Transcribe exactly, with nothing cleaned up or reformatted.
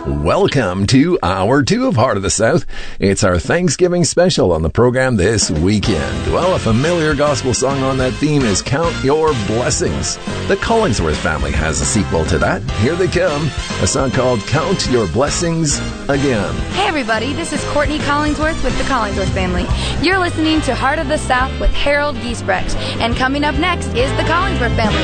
Welcome to Hour two of Heart of the South. It's our Thanksgiving special on the program this weekend. Well, a familiar gospel song on that theme is Count Your Blessings. The Collingsworth family has a sequel to that. Here they come, a song called Count Your Blessings Again. Hey everybody, this is Courtney Collingsworth with the Collingsworth family. You're listening to Heart of the South with Harold Giesbrecht. And coming up next is the Collingsworth family.